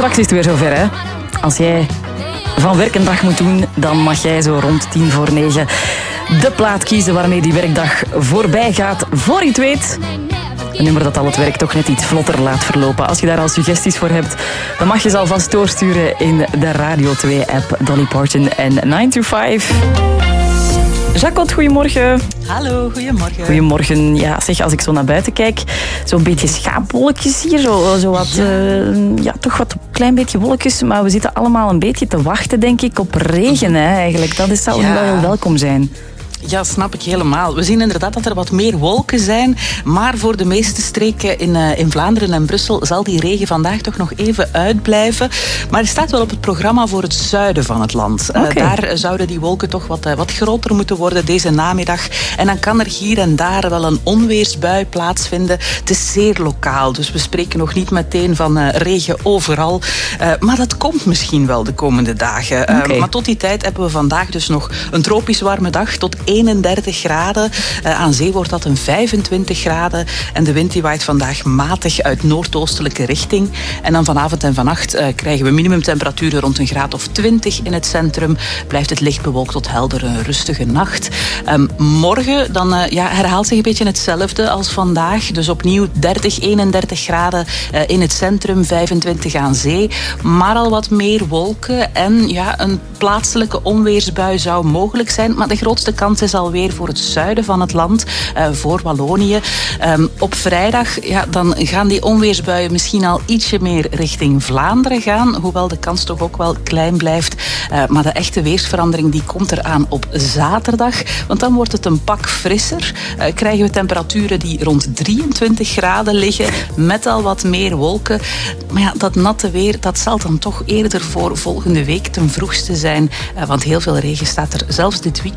Straks is het weer zover, hè. Als jij van werk een dag moet doen, dan mag jij zo rond 8:50 de plaat kiezen waarmee die werkdag voorbij gaat. Voor je het weet, een nummer dat al het werk toch net iets vlotter laat verlopen. Als je daar al suggesties voor hebt, dan mag je ze alvast doorsturen in de Radio 2-app. Dolly Parton en 9 to 5. Jacot, goedemorgen. Hallo, goedemorgen. Goedemorgen. Ja, zeg, als ik zo naar buiten kijk, zo'n beetje schaapwolkjes hier, zo wat, toch wat klein beetje wolkjes, maar we zitten allemaal een beetje te wachten, denk ik, op regen, hè, eigenlijk. Dat zou wel heel welkom zijn. Ja, snap ik helemaal. We zien inderdaad dat er wat meer wolken zijn, maar voor de meeste streken in Vlaanderen en Brussel zal die regen vandaag toch nog even uitblijven. Maar er staat wel op het programma voor het zuiden van het land. Daar zouden die wolken toch wat groter moeten worden deze namiddag. En dan kan er hier en daar wel een onweersbui plaatsvinden. Het is zeer lokaal, dus we spreken nog niet meteen van regen overal. Maar dat komt misschien wel de komende dagen. Maar tot die tijd hebben we vandaag dus nog een tropisch warme dag tot 31 graden. Aan zee wordt dat een 25 graden. En de wind die waait vandaag matig uit noordoostelijke richting. En dan vanavond en vannacht krijgen we minimumtemperaturen rond een graad of 20 in het centrum. Blijft het licht bewolkt tot helder, een rustige nacht. Morgen dan herhaalt zich een beetje hetzelfde als vandaag. Dus opnieuw 30, 31 graden in het centrum, 25 aan zee. Maar al wat meer wolken en een plaatselijke onweersbui zou mogelijk zijn. Maar de grootste kans is alweer voor het zuiden van het land, voor Wallonië. Op vrijdag dan gaan die onweersbuien misschien al ietsje meer richting Vlaanderen gaan, hoewel de kans toch ook wel klein blijft. Maar de echte weersverandering die komt eraan op zaterdag, want dan wordt het een pak frisser. Krijgen we temperaturen die rond 23 graden liggen, met al wat meer wolken. Maar dat natte weer, dat zal dan toch eerder voor volgende week ten vroegste zijn, want heel veel regen staat er zelfs dit weekend